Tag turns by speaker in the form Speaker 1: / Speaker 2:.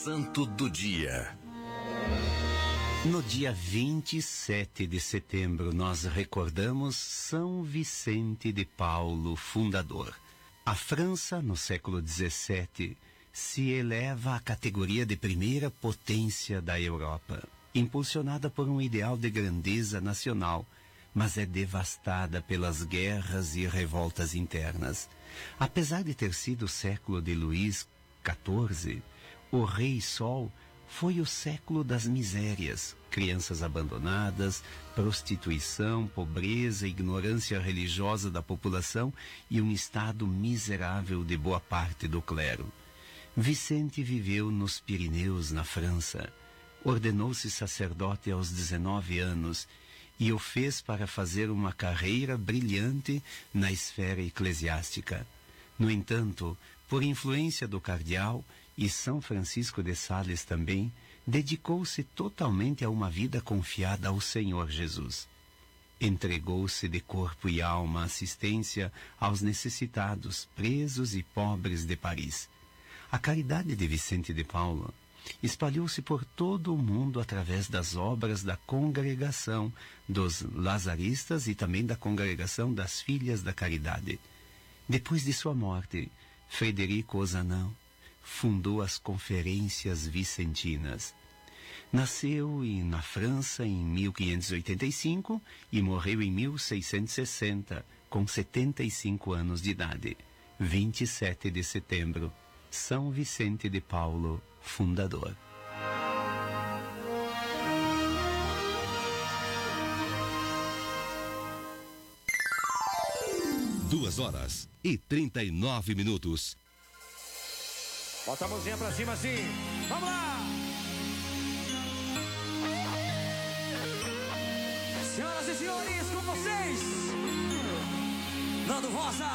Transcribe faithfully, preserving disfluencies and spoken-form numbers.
Speaker 1: Santo do Dia.
Speaker 2: No dia vinte e sete de setembro, nós recordamos São Vicente de Paulo, fundador. A França, no século dezessete, se eleva à categoria de primeira potência da Europa, impulsionada por um ideal de grandeza nacional, mas é devastada pelas guerras e revoltas internas. Apesar de ter sido o século de Luís quatorze, o Rei Sol foi o século das misérias, crianças abandonadas, prostituição, pobreza, ignorância religiosa da população e um estado miserável de boa parte do clero. Vicente viveu nos Pirineus, na França. Ordenou-se sacerdote aos dezenove anos e o fez para fazer uma carreira brilhante na esfera eclesiástica. No entanto, por influência do cardeal e São Francisco de Sales também, dedicou-se totalmente a uma vida confiada ao Senhor Jesus. Entregou-se de corpo e alma à assistência aos necessitados, presos e pobres de Paris. A caridade de Vicente de Paulo espalhou-se por todo o mundo através das obras da congregação dos Lazaristas e também da congregação das Filhas da Caridade. Depois de sua morte, Frederico Ozanam fundou as Conferências Vicentinas. Nasceu em, na França em mil quinhentos e oitenta e cinco e morreu em mil seiscentos e sessenta, com setenta e cinco anos de idade. vinte e sete de setembro, São Vicente de Paulo, fundador.
Speaker 3: Duas horas e trinta e nove minutos.
Speaker 4: Bota a mãozinha pra cima assim. Vamos lá! Senhoras e senhores, com vocês, Nando Rosa.